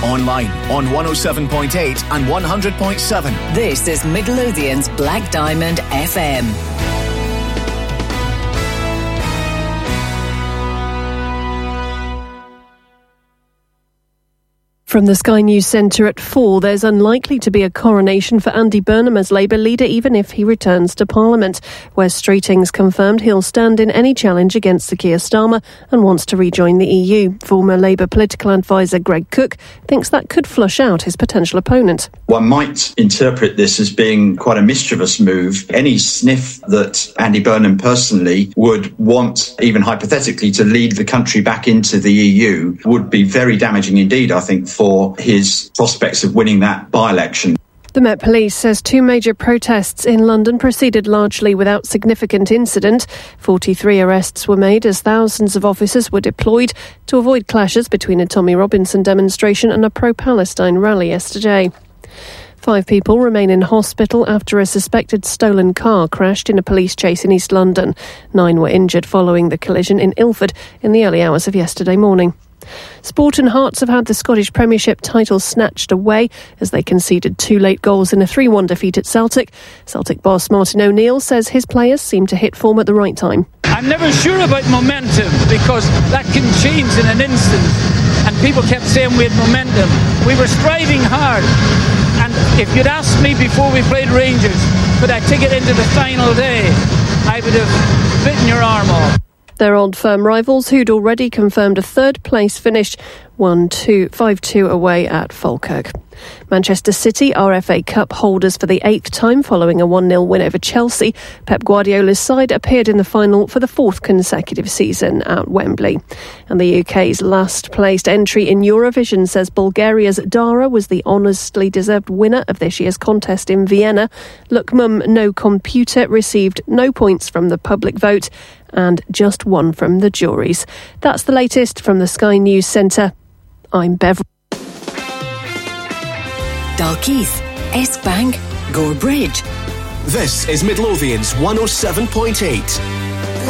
online on 107.8 and 100.7. This is Midlothian's Black Diamond FM. From the Sky News Centre at 4, there's unlikely to be a coronation for Andy Burnham as Labour leader, even if he returns to Parliament. Wes Streeting's confirmed he'll stand in any challenge against Sir Keir Starmer and wants to rejoin the EU. Former Labour political adviser Greg Cook thinks that could flush out his potential opponent. One might interpret this as being quite a mischievous move. Any sniff that Andy Burnham personally would want, even hypothetically, to lead the country back into the EU would be very damaging indeed, I think, for his prospects of winning that by-election. The Met Police says 2 major protests in London proceeded largely without significant incident. 43 arrests were made as thousands of officers were deployed to avoid clashes between a Tommy Robinson demonstration and a pro-Palestine rally yesterday. 5 people remain in hospital after a suspected stolen car crashed in a police chase in East London. 9 were injured following the collision in Ilford in the early hours of yesterday morning. Sport and Hearts have had the Scottish Premiership title snatched away as they conceded 2 late goals in a 3-1 defeat at Celtic. Celtic boss Martin O'Neill says his players seem to hit form at the right time. I'm never sure about momentum because that can change in an instant, and people kept saying we had momentum. We were striving hard, and if you'd asked me before we played Rangers could I take it into the final day, I would have bitten your arm off. Their old firm rivals, who'd already confirmed a third-place finish, 5-2 away at Falkirk. Manchester City are FA Cup holders for the 8th time following a 1-0 win over Chelsea. Pep Guardiola's side appeared in the final for the 4th consecutive season at Wembley. And the UK's last-placed entry in Eurovision says Bulgaria's Dara was the honestly deserved winner of this year's contest in Vienna. Look Mum No Computer received no points from the public vote and just 1 from the juries. That's the latest from the Sky News Centre. I'm Bev. Dalkeith, Eskbank, Gore Bridge. This is Midlothian's 107.8.